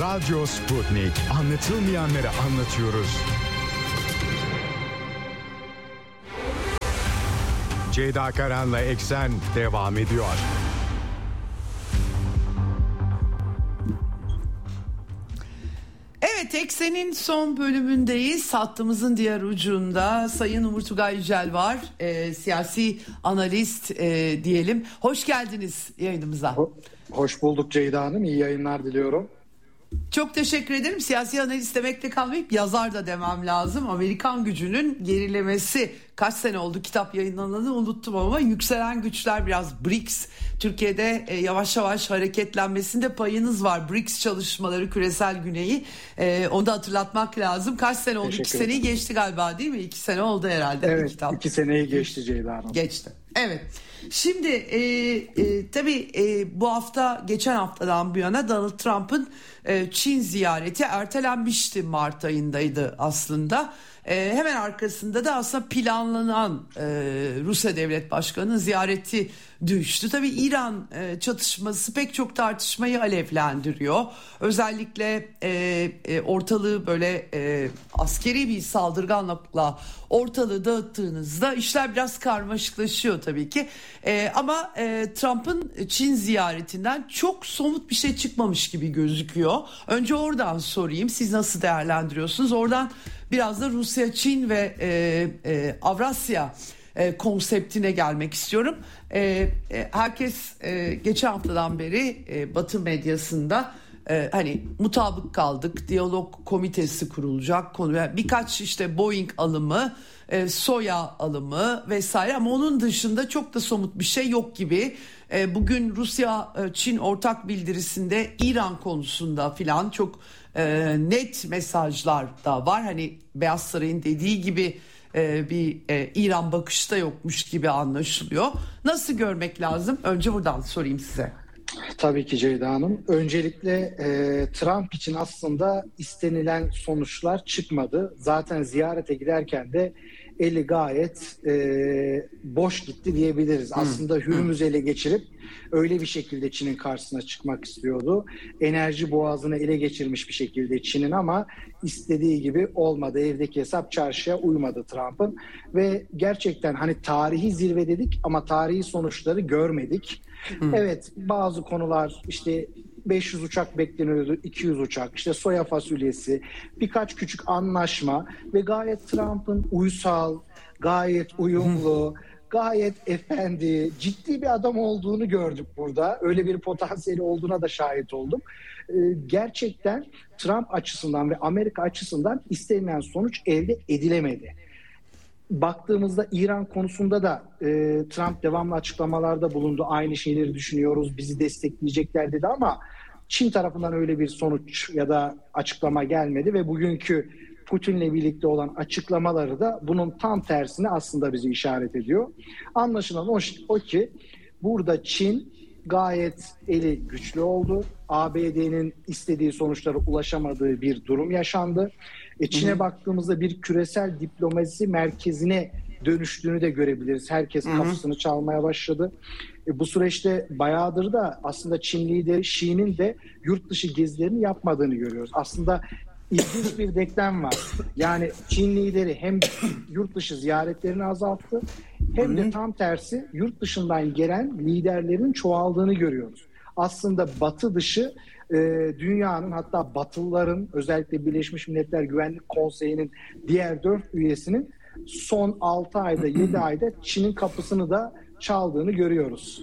Radyo Sputnik. Anlatılmayanları anlatıyoruz. Ceyda Karan'la Eksen devam ediyor. Evet, Eksen'in son bölümündeyiz. Hattımızın diğer ucunda Sayın Umur Tugay Yücel var. Siyasi analist diyelim. Hoş geldiniz yayınımıza. Hoş bulduk Ceyda Hanım. İyi yayınlar diliyorum. Çok teşekkür ederim. Siyasi analist demekle kalmayıp yazar da demem lazım. Amerikan gücünün gerilemesi, kaç sene oldu kitap yayınlananı unuttum ama yükselen güçler, biraz BRICS. Türkiye'de yavaş yavaş hareketlenmesinde payınız var. BRICS çalışmaları, küresel güneyi. Onu da hatırlatmak lazım. Kaç sene oldu? 2 seneyi geçti galiba, değil mi? 2 sene oldu herhalde. Evet, kitap. 2 seneyi geçti Ceyda Hanım. Geçti. Evet. Şimdi tabii bu hafta, geçen haftadan bu yana Donald Trump'ın Çin ziyareti ertelenmişti. Mart ayındaydı aslında. Hemen arkasında da aslında planlanan Rusya Devlet Başkanı'nın ziyareti düştü. Tabii İran çatışması pek çok tartışmayı alevlendiriyor. Özellikle ortalığı böyle askeri bir saldırganlıkla ortalığı dağıttığınızda işler biraz karmaşıklaşıyor tabii ki. Ama Trump'ın Çin ziyaretinden çok somut bir şey çıkmamış gibi gözüküyor. Önce oradan sorayım, siz nasıl değerlendiriyorsunuz? Oradan biraz da Rusya, Çin ve Avrasya konseptine gelmek istiyorum. Herkes geçen haftadan beri Batı medyasında hani mutabık kaldık, diyalog komitesi kurulacak, birkaç işte Boeing alımı, soya alımı vesaire, ama onun dışında çok da somut bir şey yok gibi. Bugün Rusya-Çin ortak bildirisinde İran konusunda filan çok net mesajlar da var. Hani Beyaz Saray'ın dediği gibi bir İran bakışta yokmuş gibi anlaşılıyor. Nasıl görmek lazım? Önce buradan sorayım size. Tabii ki Ceyda Hanım. Öncelikle Trump için aslında istenilen sonuçlar çıkmadı. Zaten ziyarete giderken de eli gayet boş gitti diyebiliriz. Aslında Hürmüz'ü ele geçirip öyle bir şekilde Çin'in karşısına çıkmak istiyordu. Enerji boğazını ele geçirmiş bir şekilde Çin'in, ama istediği gibi olmadı. Evdeki hesap çarşıya uymadı Trump'ın. Ve gerçekten hani tarihi zirve dedik ama tarihi sonuçları görmedik. Evet, bazı konular, işte 500 uçak bekleniyordu, 200 uçak, işte soya fasulyesi, birkaç küçük anlaşma ve gayet Trump'ın uysal, gayet uyumlu, gayet efendi, ciddi bir adam olduğunu gördük burada. Öyle bir potansiyeli olduğuna da şahit oldum. Gerçekten Trump açısından ve Amerika açısından istenilen sonuç elde edilemedi. Baktığımızda İran konusunda da Trump devamlı açıklamalarda bulundu. Aynı şeyleri düşünüyoruz, bizi destekleyecekler dedi, ama Çin tarafından öyle bir sonuç ya da açıklama gelmedi ve bugünkü Putin'le birlikte olan açıklamaları da bunun tam tersine aslında bizi işaret ediyor. Anlaşılan o ki burada Çin gayet eli güçlü oldu. ABD'nin istediği sonuçlara ulaşamadığı bir durum yaşandı. Çin'e baktığımızda bir küresel diplomasi merkezine dönüştüğünü de görebiliriz. Herkes kapısını çalmaya başladı. Bu süreçte bayağıdır da aslında Çin lideri Xi'nin de yurt dışı gezilerini yapmadığını görüyoruz. Aslında ilginç bir denklem var. Yani Çin lideri hem yurt dışı ziyaretlerini azalttı, hem de tam tersi yurt dışından gelen liderlerin çoğaldığını görüyoruz. Aslında Batı dışı dünyanın, hatta Batılıların, özellikle Birleşmiş Milletler Güvenlik Konseyi'nin diğer 4 üyesinin son 6 ayda 7 ayda Çin'in kapısını da çaldığını görüyoruz.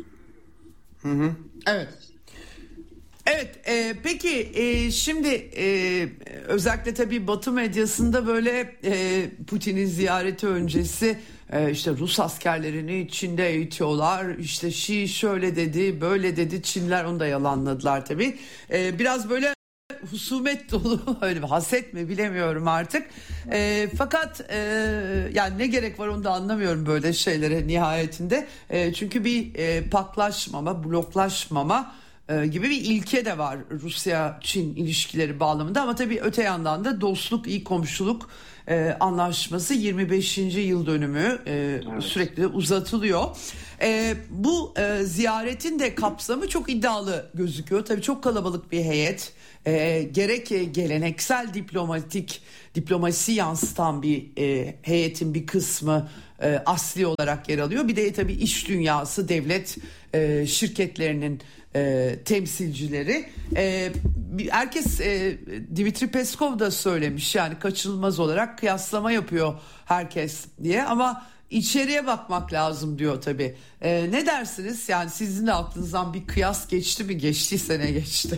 Evet. Evet, peki şimdi özellikle tabii Batı medyasında böyle Putin'in ziyareti öncesi işte Rus askerlerini Çin'de eğitiyorlar, işte Şii şöyle dedi, böyle dedi, Çinler onu da yalanladılar tabii. Biraz böyle husumet dolu, öyle bir haset mi bilemiyorum artık. Fakat yani ne gerek var onu da anlamıyorum böyle şeylere nihayetinde. Çünkü bir patlaşmama, bloklaşmama gibi bir ilke de var Rusya-Çin ilişkileri bağlamında. Ama tabii öte yandan da dostluk, iyi komşuluk anlaşması 25. yıl dönümü sürekli uzatılıyor. Bu ziyaretin de kapsamı çok iddialı gözüküyor. Tabii çok kalabalık bir heyet. Gerek geleneksel diplomasi yansıtan bir heyetin bir kısmı asli olarak yer alıyor. Bir de tabii iş dünyası, devlet şirketlerinin temsilcileri. Herkes Dmitri Peskov da söylemiş, yani kaçınılmaz olarak kıyaslama yapıyor herkes diye, ama içeriye bakmak lazım diyor tabii. Ne dersiniz? Yani sizin de aklınızdan bir kıyas geçti mi? Geçtiyse ne geçti?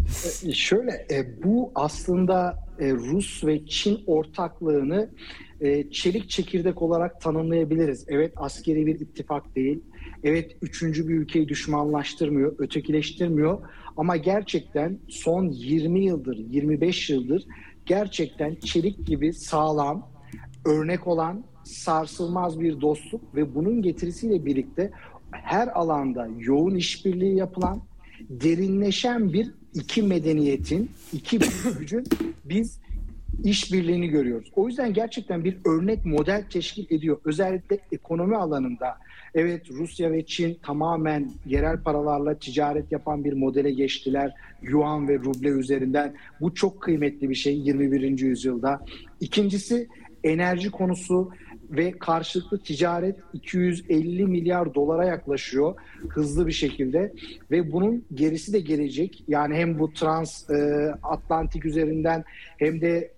Şöyle, bu aslında Rus ve Çin ortaklığını çelik çekirdek olarak tanımlayabiliriz. Evet, askeri bir ittifak değil. Evet, üçüncü bir ülkeyi düşmanlaştırmıyor, ötekileştirmiyor. Ama gerçekten son 20 yıldır, 25 yıldır gerçekten çelik gibi sağlam, örnek olan, sarsılmaz bir dostluk ve bunun getirisiyle birlikte her alanda yoğun işbirliği yapılan, derinleşen bir iki medeniyetin, iki büyük gücün biz işbirliğini görüyoruz. O yüzden gerçekten bir örnek model teşkil ediyor. Özellikle ekonomi alanında. Evet, Rusya ve Çin tamamen yerel paralarla ticaret yapan bir modele geçtiler. Yuan ve ruble üzerinden. Bu çok kıymetli bir şey 21. yüzyılda. İkincisi, enerji konusu ve karşılıklı ticaret 250 milyar dolara yaklaşıyor hızlı bir şekilde ve bunun gerisi de gelecek. Yani hem bu Atlantik üzerinden hem de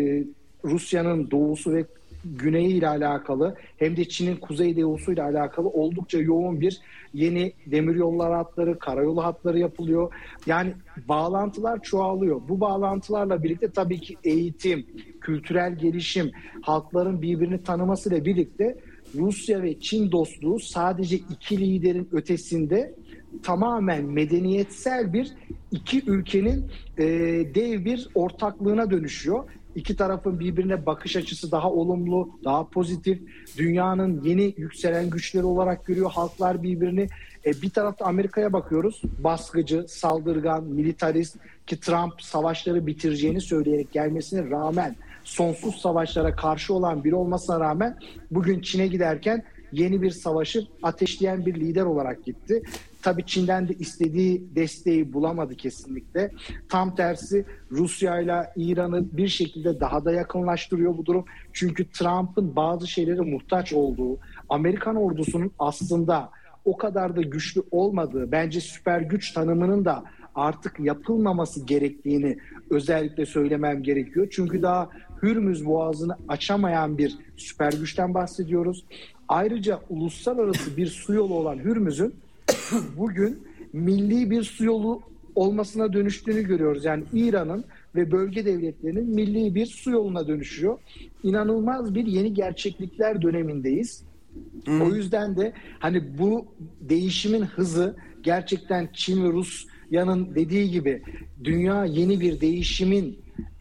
Rusya'nın doğusu ve güneyi ile alakalı hem de Çin'in kuzeydoğusu ile alakalı oldukça yoğun bir yeni demiryolları hatları, karayolu hatları yapılıyor. Yani bağlantılar çoğalıyor. Bu bağlantılarla birlikte tabii ki eğitim, kültürel gelişim, halkların birbirini tanımasıyla birlikte Rusya ve Çin dostluğu sadece iki liderin ötesinde tamamen medeniyetsel bir iki ülkenin dev bir ortaklığına dönüşüyor. İki tarafın birbirine bakış açısı daha olumlu, daha pozitif. Dünyanın yeni yükselen güçleri olarak görüyor halklar birbirini. Bir tarafta Amerika'ya bakıyoruz. Baskıcı, saldırgan, militarist, ki Trump savaşları bitireceğini söyleyerek gelmesine rağmen, sonsuz savaşlara karşı olan biri olmasına rağmen bugün Çin'e giderken yeni bir savaşı ateşleyen bir lider olarak gitti. Tabii Çin'den de istediği desteği bulamadı kesinlikle. Tam tersi Rusya ile İran'ı bir şekilde daha da yakınlaştırıyor bu durum. Çünkü Trump'ın bazı şeylere muhtaç olduğu, Amerikan ordusunun aslında o kadar da güçlü olmadığı, bence süper güç tanımının da artık yapılmaması gerektiğini özellikle söylemem gerekiyor. Çünkü daha Hürmüz Boğazı'nı açamayan bir süper güçten bahsediyoruz. Ayrıca uluslararası bir su yolu olan Hürmüz'ün bugün milli bir su yolu olmasına dönüştüğünü görüyoruz. Yani İran'ın ve bölge devletlerinin milli bir su yoluna dönüşüyor. İnanılmaz bir yeni gerçeklikler dönemindeyiz. O yüzden de hani bu değişimin hızı gerçekten Çin ve Rusya'nın dediği gibi dünya yeni bir değişimin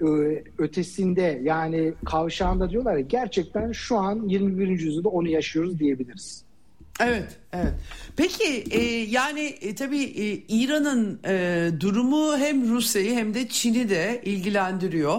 ötesinde, yani kavşağında diyorlar ya, gerçekten şu an 21. yüzyılda onu yaşıyoruz diyebiliriz. Evet, evet. Peki tabii İran'ın durumu hem Rusya'yı hem de Çin'i de ilgilendiriyor.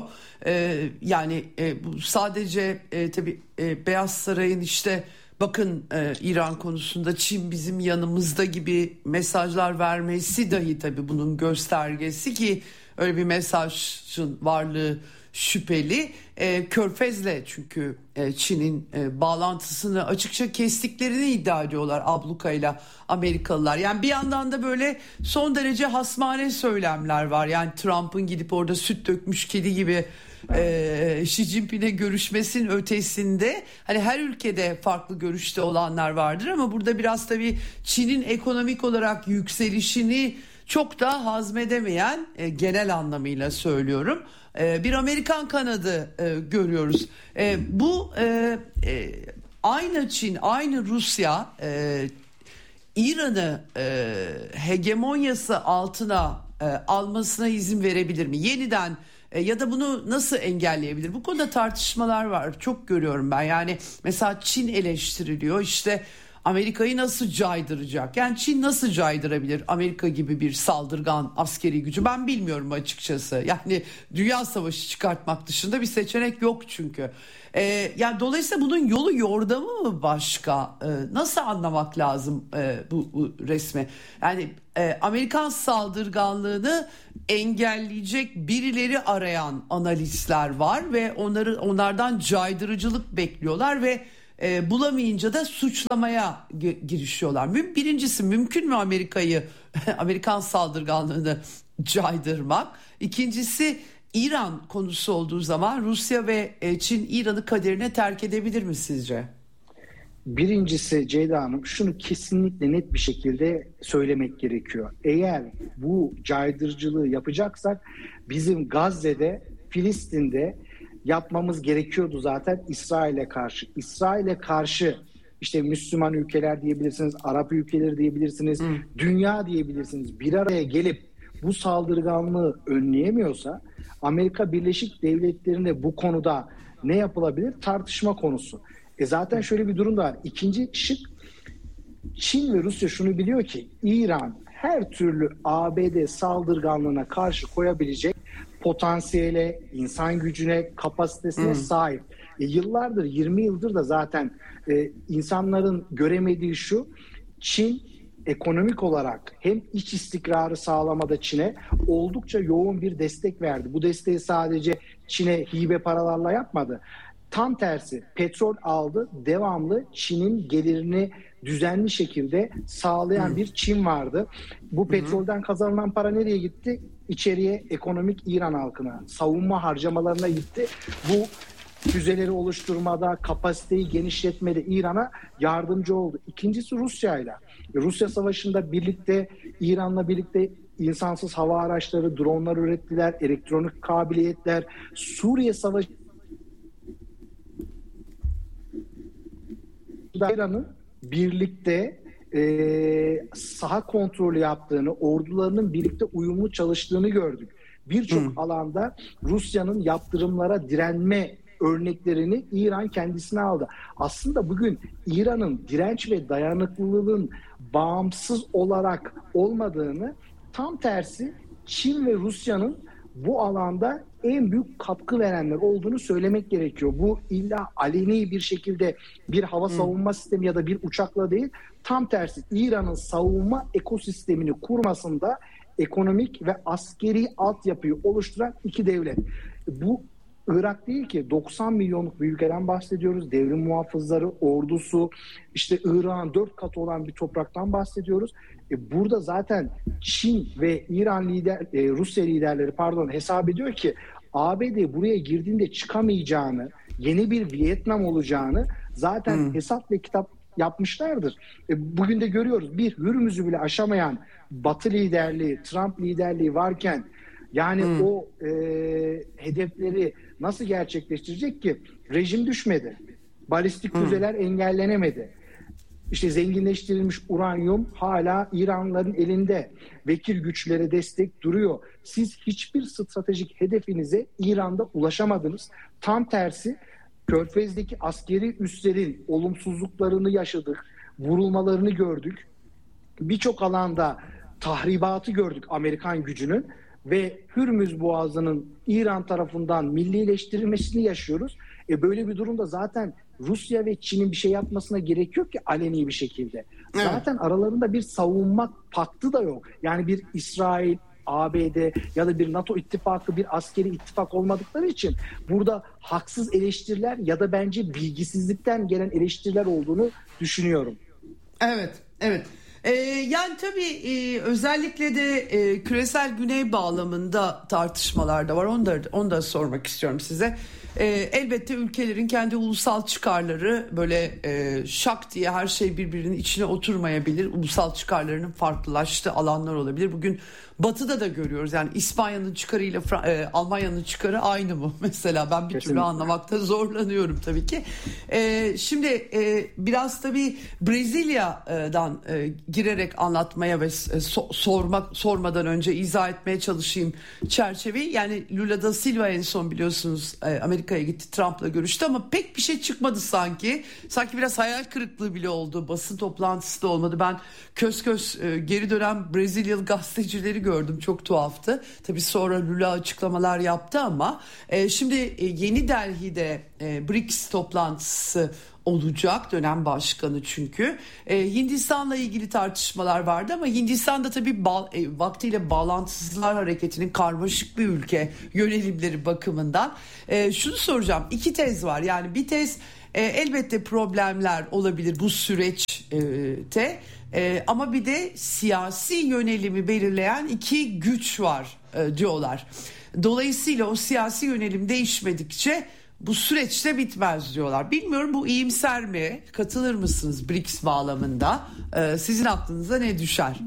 Bu sadece tabii Beyaz Saray'ın işte bakın İran konusunda Çin bizim yanımızda gibi mesajlar vermesi dahi tabii bunun göstergesi, ki öyle bir mesajın varlığı şüpheli. Körfez'le çünkü Çin'in bağlantısını açıkça kestiklerini iddia ediyorlar ablukayla Amerikalılar. Yani bir yandan da böyle son derece hasmane söylemler var. Yani Trump'ın gidip orada süt dökmüş kedi gibi Xi Jinping'e görüşmesinin ötesinde hani her ülkede farklı görüşte olanlar vardır ama burada biraz tabii Çin'in ekonomik olarak yükselişini çok da hazmedemeyen, genel anlamıyla söylüyorum, bir Amerikan kanadı görüyoruz. Bu aynı Çin, aynı Rusya İran'ı hegemonyası altına almasına izin verebilir mi? Yeniden ya da bunu nasıl engelleyebilir? Bu konuda tartışmalar var. Çok görüyorum ben. Yani mesela Çin eleştiriliyor. İşte Amerika'yı nasıl caydıracak? Yani Çin nasıl caydırabilir Amerika gibi bir saldırgan askeri gücü? Ben bilmiyorum açıkçası. Yani dünya savaşı çıkartmak dışında bir seçenek yok çünkü. Yani dolayısıyla bunun yolu yordamı mı başka? Nasıl anlamak lazım bu resmi? Yani Amerikan saldırganlığını engelleyecek birileri arayan analistler var ve onlardan caydırıcılık bekliyorlar ve bulamayınca da suçlamaya girişiyorlar. Birincisi, mümkün mü Amerikan saldırganlığını caydırmak? İkincisi, İran konusu olduğu zaman Rusya ve Çin İran'ı kaderine terk edebilir mi sizce? Birincisi Ceyda Hanım, şunu kesinlikle net bir şekilde söylemek gerekiyor. Eğer bu caydırıcılığı yapacaksak bizim Gazze'de, Filistin'de yapmamız gerekiyordu zaten İsrail'e karşı. İsrail'e karşı işte Müslüman ülkeler diyebilirsiniz, Arap ülkeleri diyebilirsiniz, dünya diyebilirsiniz. Bir araya gelip bu saldırganlığı önleyemiyorsa Amerika Birleşik Devletleri'nde bu konuda ne yapılabilir? Tartışma konusu. Zaten şöyle bir durum da var. İkinci şık, Çin ve Rusya şunu biliyor ki İran her türlü ABD saldırganlığına karşı koyabilecek potansiyele, insan gücüne, kapasitesine sahip. Yıllardır, 20 yıldır da zaten insanların göremediği şu, Çin ekonomik olarak hem iç istikrarı sağlamada Çin'e oldukça yoğun bir destek verdi. Bu desteği sadece Çin'e hibe paralarla yapmadı. Tam tersi, petrol aldı, devamlı Çin'in gelirini düzenli şekilde sağlayan bir Çin vardı. Bu petrolden kazanılan para nereye gitti? İçeriye, ekonomik İran halkına, savunma harcamalarına gitti. Bu füzeleri oluşturmada, kapasiteyi genişletmede İran'a yardımcı oldu. İkincisi Rusya'yla. Rusya Savaşı'nda birlikte, İran'la birlikte insansız hava araçları, dronlar ürettiler, elektronik kabiliyetler. Suriye Savaşı İran'ın birlikte saha kontrolü yaptığını, ordularının birlikte uyumlu çalıştığını gördük. Birçok alanda Rusya'nın yaptırımlara direnme örneklerini İran kendisine aldı. Aslında bugün İran'ın direnç ve dayanıklılığın bağımsız olarak olmadığını, tam tersi Çin ve Rusya'nın bu alanda en büyük katkı verenler olduğunu söylemek gerekiyor. Bu illa aleni bir şekilde bir hava savunma sistemi ya da bir uçakla değil, tam tersi İran'ın savunma ekosistemini kurmasında ekonomik ve askeri altyapıyı oluşturan iki devlet. Bu Irak değil ki, 90 milyonluk bir ülkeden bahsediyoruz. Devrim muhafızları, ordusu, işte Irak'ın 4 katı olan bir topraktan bahsediyoruz. Burada zaten Çin ve Rusya liderleri hesap ediyor ki ABD buraya girdiğinde çıkamayacağını, yeni bir Vietnam olacağını zaten hesap ve kitap yapmışlardır. Bugün de görüyoruz, bir Hürmüz'ü bile aşamayan Batı liderliği, Trump liderliği varken yani o hedefleri nasıl gerçekleştirecek ki? Rejim düşmedi. Balistik füzeler engellenemedi. İşte zenginleştirilmiş uranyum hala İranlıların elinde. Vekil güçlere destek duruyor. Siz hiçbir stratejik hedefinize İran'da ulaşamadınız. Tam tersi, Körfez'deki askeri üslerin olumsuzluklarını yaşadık. Vurulmalarını gördük. Birçok alanda tahribatı gördük Amerikan gücünün. Ve Hürmüz Boğazı'nın İran tarafından millileştirilmesini yaşıyoruz. Böyle bir durumda zaten Rusya ve Çin'in bir şey yapmasına gerek yok ki aleni bir şekilde. Evet. Zaten aralarında bir savunma paktı da yok. Yani bir İsrail, ABD ya da bir NATO ittifakı, bir askeri ittifak olmadıkları için burada haksız eleştiriler ya da bence bilgisizlikten gelen eleştiriler olduğunu düşünüyorum. Evet, evet. Yani tabii özellikle de küresel güney bağlamında tartışmalar da var. Onu da sormak istiyorum size. Elbette ülkelerin kendi ulusal çıkarları böyle şak diye her şey birbirinin içine oturmayabilir. Ulusal çıkarlarının farklılaştığı alanlar olabilir. Bugün Batı'da da görüyoruz. Yani İspanya'nın çıkarıyla Almanya'nın çıkarı aynı mı? Mesela ben bir türlü anlamakta zorlanıyorum tabii ki. Şimdi biraz tabii Brezilya'dan girerek anlatmaya ve sormadan önce izah etmeye çalışayım çerçeveyi. Yani Lula da Silva en son biliyorsunuz Amerika'ya gitti, Trump'la görüştü ama pek bir şey çıkmadı sanki. Sanki biraz hayal kırıklığı bile oldu. Basın toplantısı da olmadı. Ben kös geri dönen Brezilyalı gazetecileri gördüm. Çok tuhaftı. Tabii sonra Lula açıklamalar yaptı ama şimdi Yeni Delhi'de BRICS toplantısı olacak, dönem başkanı çünkü. Hindistan'la ilgili tartışmalar vardı ama Hindistan'da tabii vaktiyle Bağlantısızlar Hareketi'nin karmaşık bir ülke yönelimleri bakımından. Şunu soracağım, 2 tez var. Yani bir tez elbette problemler olabilir bu süreçte ama bir de siyasi yönelimi belirleyen 2 güç var diyorlar. Dolayısıyla o siyasi yönelim değişmedikçe bu süreçte bitmez diyorlar. Bilmiyorum, bu iyimser mi? Katılır mısınız BRICS bağlamında? Sizin aklınıza ne düşer?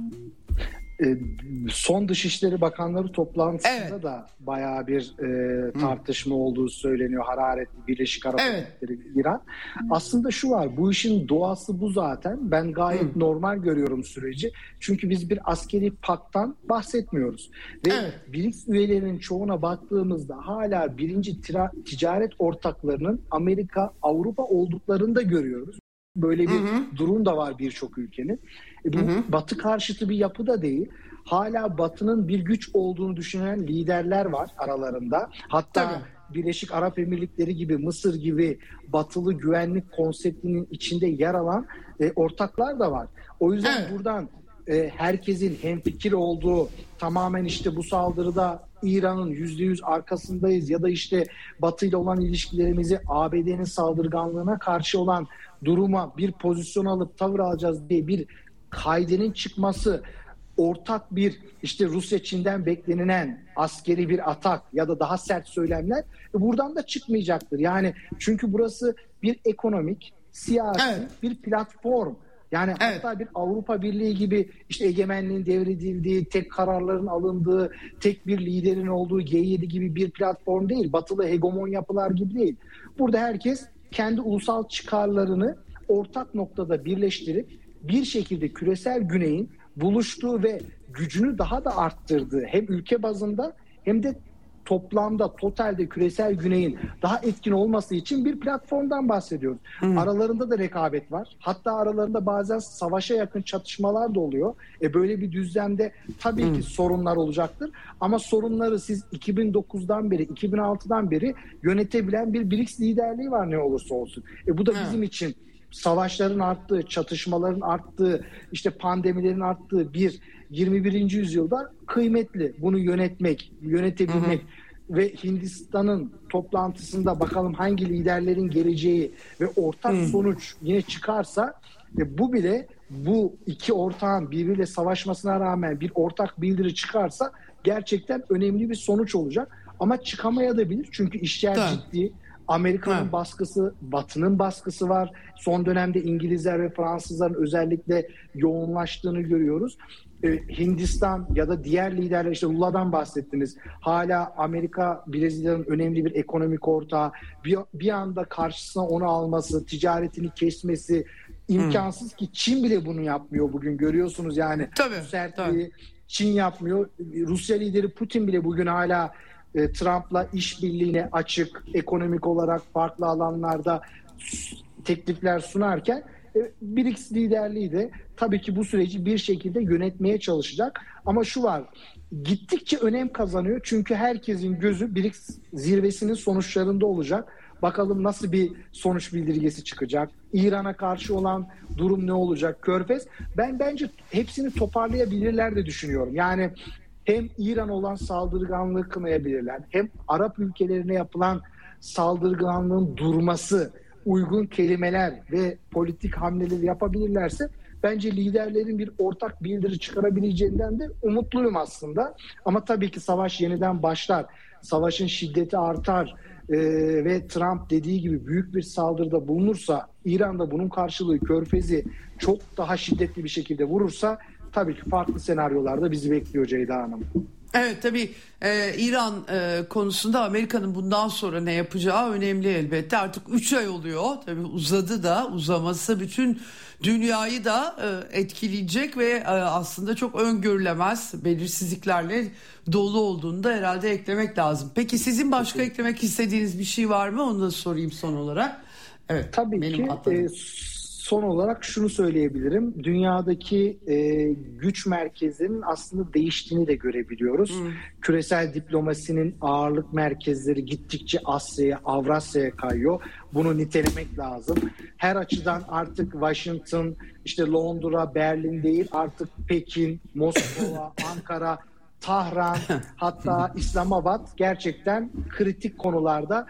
Son Dışişleri Bakanları toplantısında da bayağı bir tartışma olduğu söyleniyor. Hararetli Birleşik Arap Emirlikleri, İran. Aslında şu var, bu işin doğası bu zaten. Ben gayet normal görüyorum süreci. Çünkü biz bir askeri pakttan bahsetmiyoruz. Ve BRICS üyelerinin çoğuna baktığımızda hala birinci ticaret ortaklarının Amerika, Avrupa olduklarını da görüyoruz. Böyle bir durum da var birçok ülkenin. Bu Batı karşıtı bir yapı da değil. Hala Batı'nın bir güç olduğunu düşünen liderler var aralarında. Hatta Birleşik Arap Emirlikleri gibi, Mısır gibi batılı güvenlik konseptinin içinde yer alan ortaklar da var. O yüzden buradan herkesin hemfikir olduğu, tamamen işte bu saldırıda İran'ın %100 arkasındayız ya da işte Batı ile olan ilişkilerimizi ABD'nin saldırganlığına karşı olan duruma bir pozisyon alıp tavır alacağız diye bir kaidenin çıkması, ortak bir işte Rusya Çin'den beklenilen askeri bir atak ya da daha sert söylemler buradan da çıkmayacaktır. Yani çünkü burası bir ekonomik, siyasi bir platform. Yani hatta bir Avrupa Birliği gibi işte egemenliğin devredildiği, tek kararların alındığı, tek bir liderin olduğu G7 gibi bir platform değil. Batılı hegemon yapılar gibi değil. Burada herkes kendi ulusal çıkarlarını ortak noktada birleştirip bir şekilde küresel güneyin buluştuğu ve gücünü daha da arttırdığı, hem ülke bazında hem de toplamda, totalde küresel güneyin daha etkin olması için bir platformdan bahsediyoruz. Aralarında da rekabet var. Hatta aralarında bazen savaşa yakın çatışmalar da oluyor. Böyle bir düzlemde tabii ki sorunlar olacaktır. Ama sorunları siz 2009'dan beri, 2006'dan beri yönetebilen bir BRICS liderliği var ne olursa olsun. Bu da bizim için savaşların arttığı, çatışmaların arttığı, işte pandemilerin arttığı bir 21. yüzyılda kıymetli. Bunu yönetebilmek ve Hindistan'ın toplantısında bakalım hangi liderlerin geleceği ve ortak sonuç yine çıkarsa bu bile, bu iki ortağın birbiriyle savaşmasına rağmen bir ortak bildiri çıkarsa gerçekten önemli bir sonuç olacak. Ama çıkamayabilir çünkü işler ciddi. Amerika'nın baskısı, Batı'nın baskısı var. Son dönemde İngilizler ve Fransızların özellikle yoğunlaştığını görüyoruz. Hindistan ya da diğer liderler, işte Lula'dan bahsettiniz. Hala Amerika, Brezilya'nın önemli bir ekonomik ortağı. Bir anda karşısına onu alması, ticaretini kesmesi imkansız ki Çin bile bunu yapmıyor bugün. Görüyorsunuz yani. Bu sertliği Çin yapmıyor. Rusya lideri Putin bile bugün hala Trump'la işbirliğine açık, ekonomik olarak farklı alanlarda teklifler sunarken BRICS liderliği de tabii ki bu süreci bir şekilde yönetmeye çalışacak. Ama şu var, gittikçe önem kazanıyor çünkü herkesin gözü BRICS zirvesinin sonuçlarında olacak. Bakalım nasıl bir sonuç bildirgesi çıkacak? İran'a karşı olan durum ne olacak? Körfez. Ben bence hepsini toparlayabilirler de düşünüyorum. Yani hem İran olan saldırganlığı kınayabilirler, hem Arap ülkelerine yapılan saldırganlığın durması, uygun kelimeler ve politik hamleleri yapabilirlerse bence liderlerin bir ortak bildiri çıkarabileceğinden de umutluyum aslında. Ama tabii ki savaş yeniden başlar. Savaşın şiddeti artar ve Trump dediği gibi büyük bir saldırıda bulunursa, İran'da bunun karşılığı Körfez'i çok daha şiddetli bir şekilde vurursa tabii ki farklı senaryolarda bizi bekliyor Ceyda Hanım. Evet, tabii İran konusunda Amerika'nın bundan sonra ne yapacağı önemli elbette. Artık 3 ay oluyor. Tabii uzadı da, uzaması bütün dünyayı da etkileyecek ve aslında çok öngörülemez belirsizliklerle dolu olduğunu da herhalde eklemek lazım. Peki sizin başka eklemek istediğiniz bir şey var mı? Onu da sorayım son olarak. Evet, tabii ki son olarak şunu söyleyebilirim. Dünyadaki güç merkezinin aslında değiştiğini de görebiliyoruz. Küresel diplomasinin ağırlık merkezleri gittikçe Asya'ya, Avrasya'ya kayıyor. Bunu nitelemek lazım. Her açıdan artık Washington, işte Londra, Berlin değil, artık Pekin, Moskova, Ankara, Tahran, hatta İslamabad gerçekten kritik konularda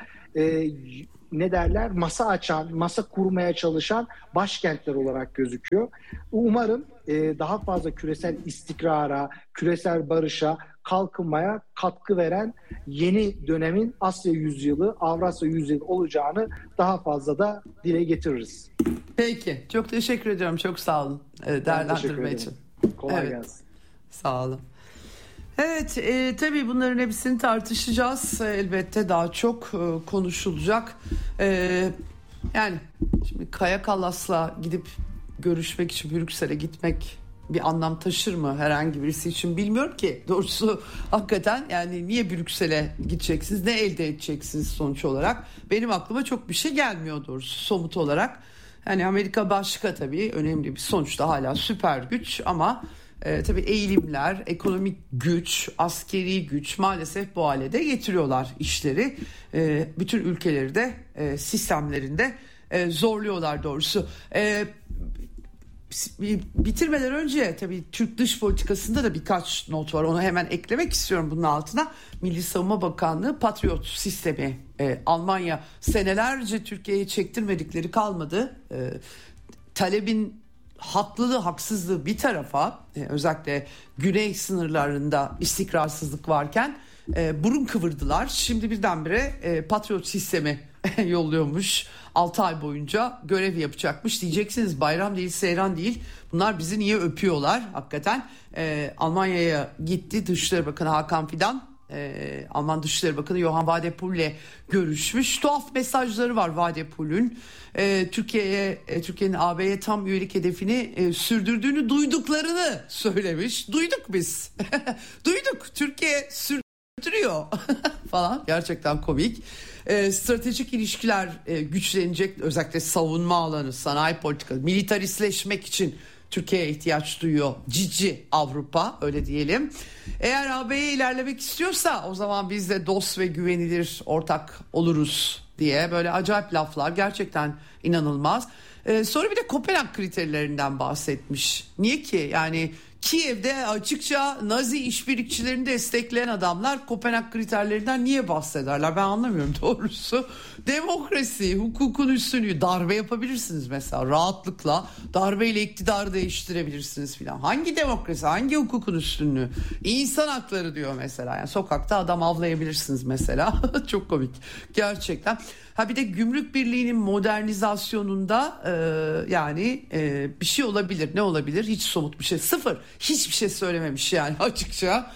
masa açan, masa kurmaya çalışan başkentler olarak gözüküyor. Umarım daha fazla küresel istikrara, küresel barışa, kalkınmaya katkı veren yeni dönemin Asya yüzyılı, Avrasya yüzyılı olacağını daha fazla da dile getiririz. Peki, çok teşekkür ediyorum. Çok sağ olun değerlendirme için. Kolay gelsin. Sağ olun. Evet, tabii bunların hepsini tartışacağız. Elbette daha çok konuşulacak. Yani şimdi Kaja Kallas'la gidip görüşmek için Brüksel'e gitmek bir anlam taşır mı herhangi birisi için bilmiyorum ki. Doğrusu hakikaten yani niye Brüksel'e gideceksiniz, ne elde edeceksiniz sonuç olarak? Benim aklıma çok bir şey gelmiyor doğrusu somut olarak. Yani Amerika başka tabii önemli bir sonuçta hala süper güç ama tabii eğilimler, ekonomik güç, askeri güç maalesef bu hale de getiriyorlar işleri. Bütün ülkeleri de sistemlerinde zorluyorlar doğrusu. Bitirmeden önce tabii Türk dış politikasında da birkaç not var. Onu hemen eklemek istiyorum bunun altına. Milli Savunma Bakanlığı Patriot sistemi. Almanya senelerce Türkiye'ye çektirmedikleri kalmadı. Talebin haklılığı, haksızlığı bir tarafa, özellikle güney sınırlarında istikrarsızlık varken burun kıvırdılar. Şimdi birdenbire Patriot sistemi yolluyormuş. 6 ay boyunca görev yapacakmış. Diyeceksiniz bayram değil, seyran değil. Bunlar bizi niye öpüyorlar? Hakikaten Almanya'ya gitti Dışişleri Bakanı Hakan Fidan. Alman Dışişleri Bakanı Johann Wadephul'le görüşmüş. Tuhaf mesajları var Wadephul'ün. Türkiye'nin AB'ye tam üyelik hedefini sürdürdüğünü duyduklarını söylemiş. Duyduk biz. Duyduk. Türkiye sürdürüyor falan. Gerçekten komik. Stratejik ilişkiler güçlenecek. Özellikle savunma alanı, sanayi politikası, militaristleşmek için Türkiye'ye ihtiyaç duyuyor. Cici Avrupa, öyle diyelim. Eğer AB'ye ilerlemek istiyorsa o zaman biz de dost ve güvenilir ortak oluruz diye böyle acayip laflar, gerçekten inanılmaz. Sonra bir de Kopenhag kriterlerinden bahsetmiş. Niye ki? Yani Kiev'de açıkça Nazi işbirlikçilerini destekleyen adamlar Kopenhag kriterlerinden niye bahsederler? Ben anlamıyorum doğrusu. Demokrasi, hukukun üstünlüğü, darbe yapabilirsiniz mesela rahatlıkla. Darbeyle iktidarı değiştirebilirsiniz filan. Hangi demokrasi, hangi hukukun üstünlüğü? İnsan hakları diyor mesela. Yani sokakta adam avlayabilirsiniz mesela. Çok komik gerçekten. Ha bir de Gümrük Birliği'nin modernizasyonunda bir şey olabilir. Ne olabilir? Hiç somut bir şey. Sıfır. Hiçbir şey söylememiş yani açıkça.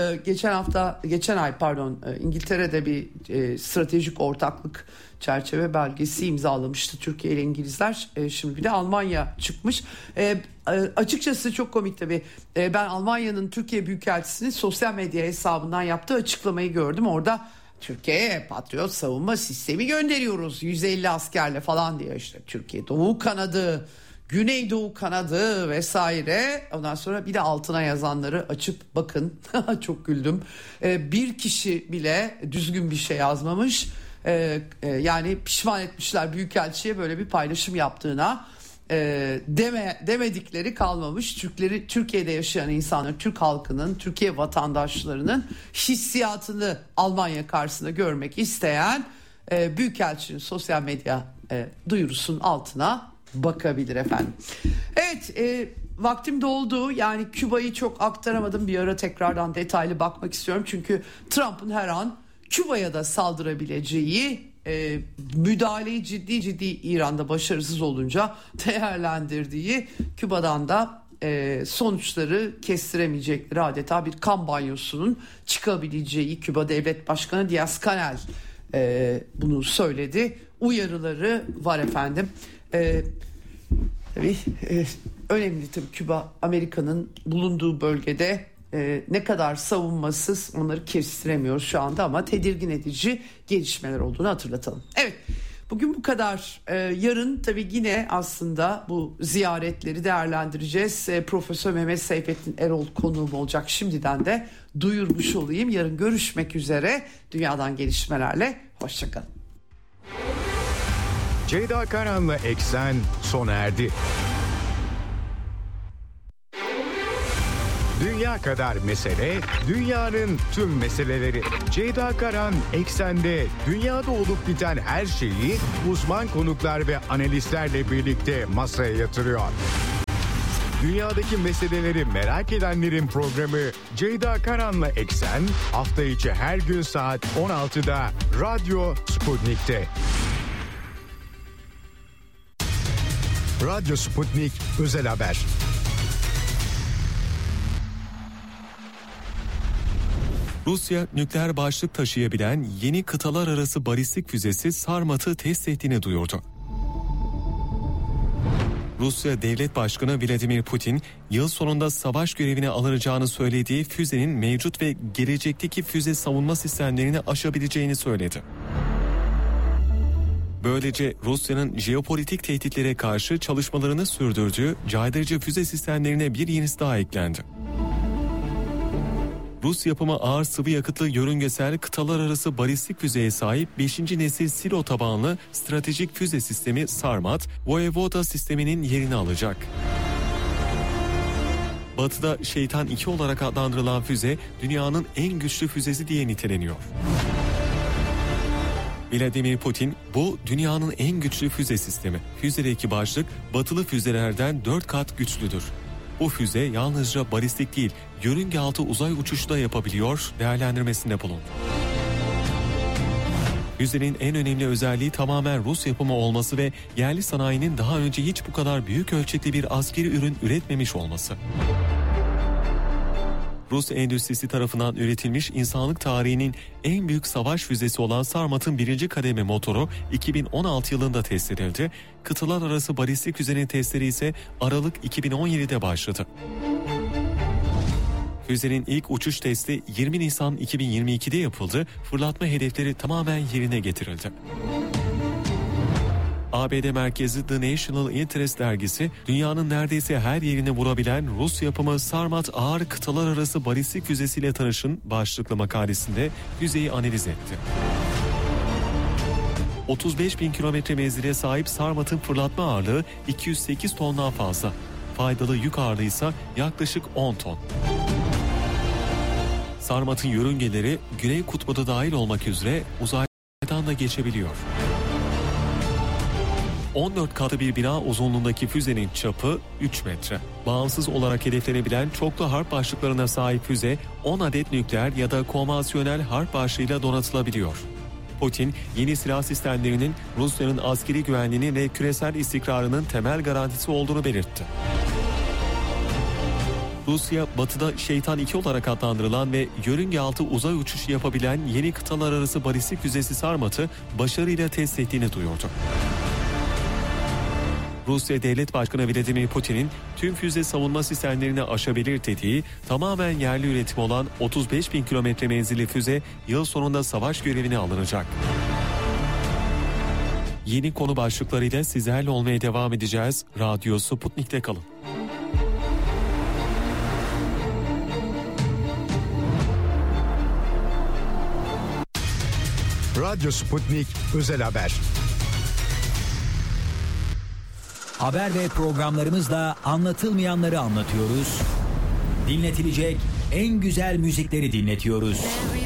Geçen ay İngiltere'de bir stratejik ortaklık çerçeve belgesi imzalamıştı Türkiye ile İngilizler. Şimdi bir de Almanya çıkmış. Açıkçası çok komik tabii. Ben Almanya'nın Türkiye Büyükelçisi'nin sosyal medya hesabından yaptığı açıklamayı gördüm. Orada Türkiye'ye Patriot savunma sistemi gönderiyoruz 150 askerle falan diye, işte Türkiye Doğu kanadı, Güneydoğu kanadı vesaire. Ondan sonra bir de altına yazanları açıp bakın. Çok güldüm. Bir kişi bile düzgün bir şey yazmamış. Yani pişman etmişler Büyükelçi'ye böyle bir paylaşım yaptığına. Demedikleri kalmamış. Türkiye'de yaşayan insanların, Türk halkının, Türkiye vatandaşlarının hissiyatını Almanya karşısında görmek isteyen Büyükelçinin sosyal medya duyurusunun altına bakabilir efendim. Evet, vaktim doldu. Yani Küba'yı çok aktaramadım. Bir ara tekrardan detaylı bakmak istiyorum. Çünkü Trump'ın her an Küba'ya da saldırabileceği, müdahaleyi ciddi İran'da başarısız olunca değerlendirdiği, Küba'dan da sonuçları kestiremeyecekleri adeta bir kan banyosunun çıkabileceği Küba Devlet Başkanı Díaz-Canel bunu söyledi. Uyarıları var efendim. Tabii önemli tabii Küba Amerika'nın bulunduğu bölgede ne kadar savunmasız onları kestiremiyoruz şu anda ama tedirgin edici gelişmeler olduğunu hatırlatalım. Evet. Bugün bu kadar. Yarın tabii yine aslında bu ziyaretleri değerlendireceğiz. Profesör Mehmet Seyfettin Erol konuğum olacak. Şimdiden de duyurmuş olayım. Yarın görüşmek üzere. Dünyadan gelişmelerle. Hoşçakalın. Ceyda Karan'la Eksen sona erdi. Dünya kadar mesele, dünyanın tüm meseleleri. Ceyda Karan Eksen'de dünyada olup biten her şeyi uzman konuklar ve analistlerle birlikte masaya yatırıyor. Dünyadaki meseleleri merak edenlerin programı Ceyda Karan'la Eksen hafta içi her gün saat 16'da Radyo Sputnik'te. Radyo Sputnik Özel Haber. Rusya nükleer başlık taşıyabilen yeni kıtalar arası balistik füzesi Sarmat'ı test ettiğini duyurdu. Rusya Devlet Başkanı Vladimir Putin, yıl sonunda savaş görevine alınacağını söylediği füzenin mevcut ve gelecekteki füze savunma sistemlerini aşabileceğini söyledi. Böylece Rusya'nın jeopolitik tehditlere karşı çalışmalarını sürdürdüğü caydırıcı füze sistemlerine bir yenisi daha eklendi. Rus yapımı ağır sıvı yakıtlı yörüngesel kıtalar arası balistik füzeye sahip 5. nesil silo tabanlı stratejik füze sistemi Sarmat, Voyevoda sisteminin yerini alacak. Batı'da Şeytan 2 olarak adlandırılan füze dünyanın en güçlü füzesi diye niteleniyor. Vladimir Putin, bu dünyanın en güçlü füze sistemi. Füzedeki başlık batılı füzelerden 4 kat güçlüdür. Bu füze yalnızca balistik değil, yörünge altı uzay uçuşu da yapabiliyor değerlendirmesinde bulundu. Füzenin en önemli özelliği tamamen Rus yapımı olması ve yerli sanayinin daha önce hiç bu kadar büyük ölçekli bir askeri ürün üretmemiş olması. Rus endüstrisi tarafından üretilmiş insanlık tarihinin en büyük savaş füzesi olan Sarmat'ın 1. kademe motoru 2016 yılında test edildi. Kıtalar arası balistik füzenin testleri ise Aralık 2017'de başladı. Füzenin ilk uçuş testi 20 Nisan 2022'de yapıldı. Fırlatma hedefleri tamamen yerine getirildi. ABD merkezli The National Interest dergisi, dünyanın neredeyse her yerini vurabilen Rus yapımı Sarmat ağır kıtalar arası balistik füzesiyle tanışın başlıklı makalesinde füzeyi analiz etti. 35.000 kilometre menzile sahip Sarmat'ın fırlatma ağırlığı 208 tondan fazla. Faydalı yük ağırlığı ise yaklaşık 10 ton. Sarmat'ın yörüngeleri Güney Kutbu'na da dahil olmak üzere uzaydan da geçebiliyor. 14 katlı bir bina uzunluğundaki füzenin çapı 3 metre. Bağımsız olarak hedeflenebilen çoklu harp başlıklarına sahip füze 10 adet nükleer ya da konvansiyonel harp başlığıyla donatılabiliyor. Putin, yeni silah sistemlerinin Rusya'nın askeri güvenliğini ve küresel istikrarının temel garantisi olduğunu belirtti. Rusya, Batı'da Şeytan 2 olarak adlandırılan ve yörünge altı uzay uçuşu yapabilen yeni kıtalar arası balistik füzesi Sarmat'ı başarıyla test ettiğini duyurdu. Rusya Devlet Başkanı Vladimir Putin'in tüm füze savunma sistemlerini aşabilir dediği tamamen yerli üretim olan 35.000 kilometre menzilli füze yıl sonunda savaş görevine alınacak. Yeni konu başlıklarıyla sizlerle olmaya devam edeceğiz. Radyo Sputnik'te kalın. Radyo Sputnik Özel Haber. Haber ve programlarımızla anlatılmayanları anlatıyoruz. Dinletilecek en güzel müzikleri dinletiyoruz.